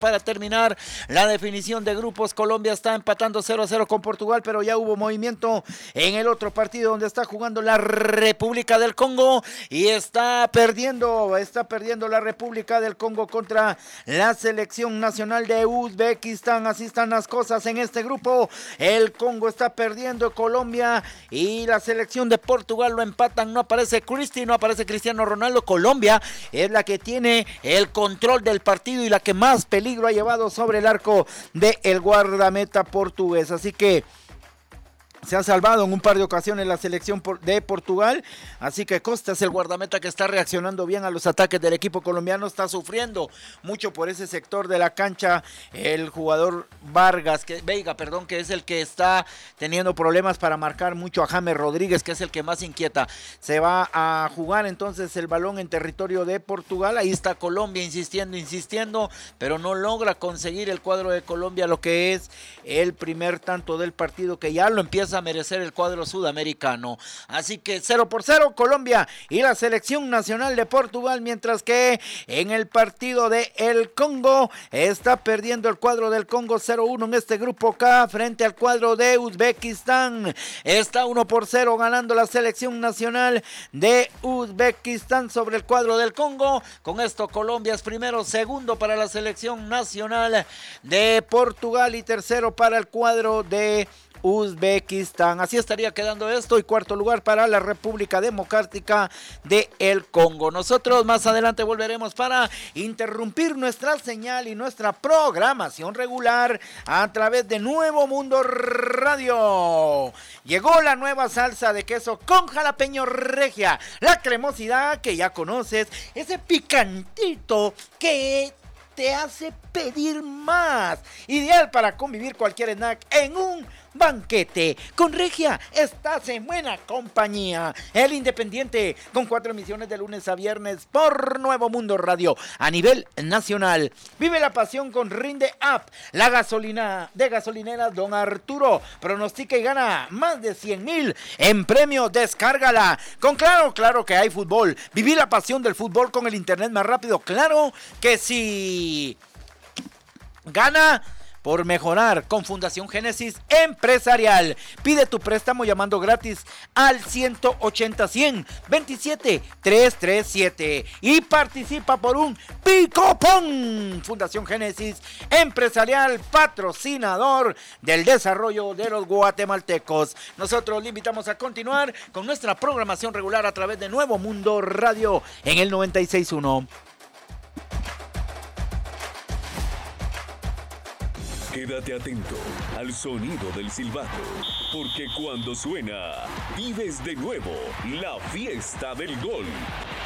para terminar la definición de grupos. Colombia está empatando 0-0 con Portugal, pero ya hubo movimiento en el otro partido donde está jugando la República del Congo y está perdiendo la República del Congo contra la selección nacional de Uzbekistán. Así están las cosas en este grupo. El Congo está perdiendo, Colombia y la selección de Portugal lo empatan. No aparece Cristi, no aparece Cristiano Ronaldo. Colombia es la que tiene el control del partido y la que más peligro ha llevado sobre el arco del guardameta portugués. Así que se ha salvado en un par de ocasiones la selección de Portugal, así que Costa es el guardameta que está reaccionando bien a los ataques del equipo colombiano, está sufriendo mucho por ese sector de la cancha el jugador Veiga, que es el que está teniendo problemas para marcar mucho a James Rodríguez, que es el que más inquieta. Se va a jugar entonces el balón en territorio de Portugal, ahí está Colombia insistiendo, pero no logra conseguir el cuadro de Colombia lo que es el primer tanto del partido, que ya lo empieza a merecer el cuadro sudamericano. Así que 0-0 Colombia y la selección nacional de Portugal, mientras que en el partido de el Congo está perdiendo el cuadro del Congo 0-1 en este grupo K frente al cuadro de Uzbekistán. Está 1-0 ganando la selección nacional de Uzbekistán sobre el cuadro del Congo. Con esto Colombia es primero, segundo para la selección nacional de Portugal y tercero para el cuadro de Uzbekistán. Así estaría quedando esto, y cuarto lugar para la República Democrática de el Congo. Nosotros más adelante volveremos para interrumpir nuestra señal y nuestra programación regular a través de Nuevo Mundo Radio. Llegó la nueva salsa de queso con jalapeño regia, la cremosidad que ya conoces, ese picantito que te hace pedir más. Ideal para convivir cualquier snack en un banquete. Con Regia estás en buena compañía. El Independiente, con 4 emisiones de lunes a viernes por Nuevo Mundo Radio a nivel nacional. Vive la pasión con Rinde App, la gasolina de gasolineras Don Arturo. Pronostica y gana más de 100,000 en premio. Descárgala. Con Claro que hay fútbol. Viví la pasión del fútbol con el internet más rápido. Claro que sí. Gana por mejorar con Fundación Génesis Empresarial. Pide tu préstamo llamando gratis al 180-127-337 y participa por un Picopón. Fundación Génesis Empresarial, patrocinador del desarrollo de los guatemaltecos. Nosotros le invitamos a continuar con nuestra programación regular a través de Nuevo Mundo Radio en el 96.1. Quédate atento al sonido del silbato, porque cuando suena, vives de nuevo la fiesta del gol.